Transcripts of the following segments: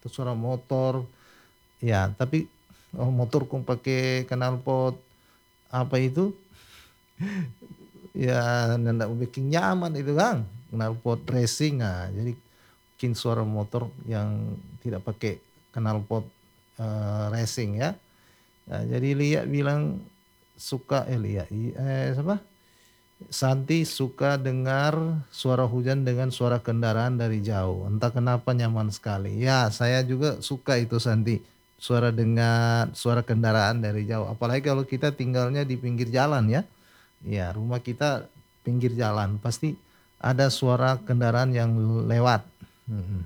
atau suara motor. Ya, tapi motor kong pakai knalpot apa itu, ya ndak bikin nyaman itu Kang, knalpot racing. Nah, jadi bikin suara motor yang tidak pakai knalpot, racing ya. Nah, jadi Lia bilang suka Lia, siapa? Santi suka dengar suara hujan dengan suara kendaraan dari jauh. Entah kenapa nyaman sekali. Ya, saya juga suka itu Santi. Suara dengan suara kendaraan dari jauh. Apalagi kalau kita tinggalnya di pinggir jalan ya. Ya, rumah kita pinggir jalan. Pasti ada suara kendaraan yang lewat. Mhm.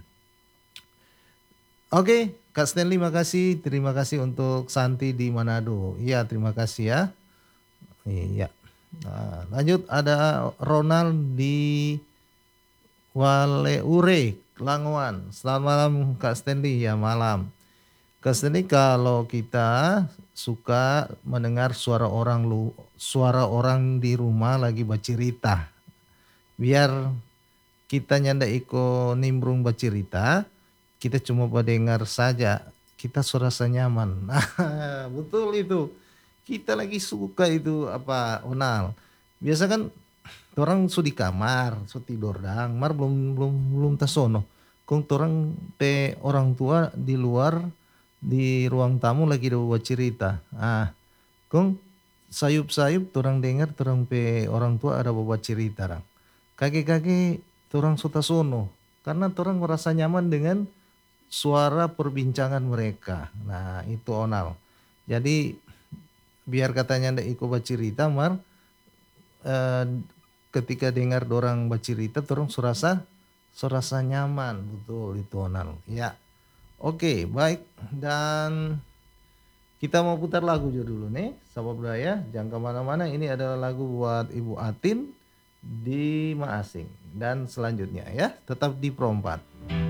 Oke, Kak Stanley makasih. Terima kasih untuk Santi di Manado. Iya, terima kasih ya. Iya. Nah, lanjut ada Ronald di Waleure, Langowan. Selamat malam Kak Stanley, ya malam. Kak Stanley, kalau kita suka mendengar suara orang di rumah lagi bercerita, biar kita nyanda iko nimbrung bercerita, kita cuma dengar saja, kita serasa nyaman. Nah, betul itu. Kita lagi suka itu apa, Onal. Biasa kan orang su di kamar, su tidur dang, mar belum belum belum tasono. Kung torang pe orang tua di luar di ruang tamu lagi ada buat cerita. Ah, kung sayup-sayup torang dengar torang pe orang tua ada buat cerita dang. Kage-kage torang su tasono karena torang merasa nyaman dengan suara perbincangan mereka. Nah, itu Onal. Jadi biar katanya ndak iko bercerita mar, eh, ketika dengar dorang bercerita dorong surasa nyaman, betul itu Onal ya. Oke, baik, dan kita mau putar lagu juga dulu nih sahabat budaya, jangan kemana-mana. Ini adalah lagu buat Ibu Atin di Maasing, dan selanjutnya ya tetap di Perompat.